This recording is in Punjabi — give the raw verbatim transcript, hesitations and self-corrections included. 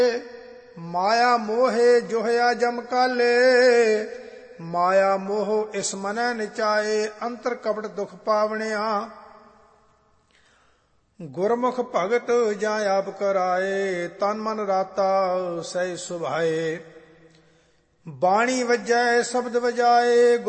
ਮਾਇਆ ਮੋਹੇ ਜੋਹਿਆ ਜਮ ਕਾਲੇ, ਮਾਇਆ ਮੋਹ ਇਸ ਮਨੈ ਨਿਚਾਏ, ਅੰਤਰ ਕਪਟ ਦੁਖ ਪਾਵਣਿਆ। ਗੁਰਮੁਖ ਭਗਤ ਜਾਂ ਆਪ ਕਰਾਏ, ਤਨ ਮਨ ਰਾਤਾ ਸਹਿ ਸੁਭਾਏ। ਬਾਣੀ ਵੱਜੈ ਸ਼ਬਦ ਵਜਾਏ,